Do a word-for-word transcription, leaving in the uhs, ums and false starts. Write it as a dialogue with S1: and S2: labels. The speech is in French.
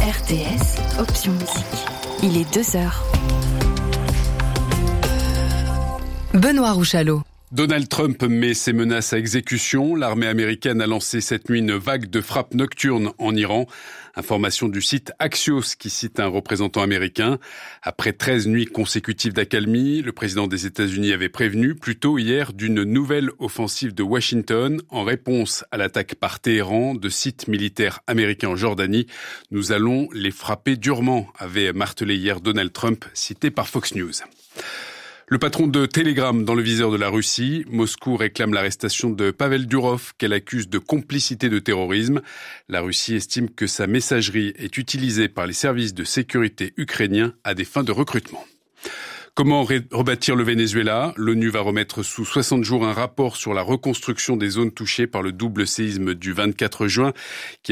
S1: R T S, option musique. Il est deux heures. Benoît Rouchalot.
S2: Donald Trump met ses menaces à exécution. L'armée américaine a lancé cette nuit une vague de frappes nocturnes en Iran. Information du site Axios qui cite un représentant américain. Après treize nuits consécutives d'accalmie, le président des États-Unis avait prévenu plus tôt hier d'une nouvelle offensive de Washington en réponse à l'attaque par Téhéran de sites militaires américains en Jordanie. Nous allons les frapper durement, avait martelé hier Donald Trump, cité par Fox News. Le patron de Telegram dans le viseur de la Russie, Moscou réclame l'arrestation de Pavel Durov qu'elle accuse de complicité de terrorisme. La Russie estime que sa messagerie est utilisée par les services de sécurité ukrainiens à des fins de recrutement. Comment rebâtir le Venezuela ? L'ONU va remettre sous soixante jours un rapport sur la reconstruction des zones touchées par le double séisme du vingt-quatre juin qui